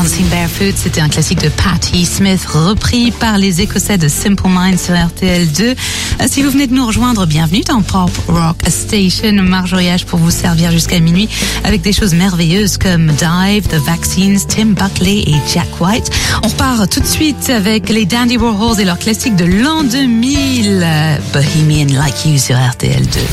Dancing Barefoot, c'était un classique de Patti Smith, repris par les Écossais de Simple Minds sur RTL2. Si vous venez de nous rejoindre, bienvenue dans Pop Rock Station. Marjorie H pour vous servir jusqu'à minuit avec des choses merveilleuses comme Dive, The Vaccines, Tim Buckley et Jack White. On repart tout de suite avec les Dandy Warhols et leur classique de l'an 2000, Bohemian Like You sur RTL2.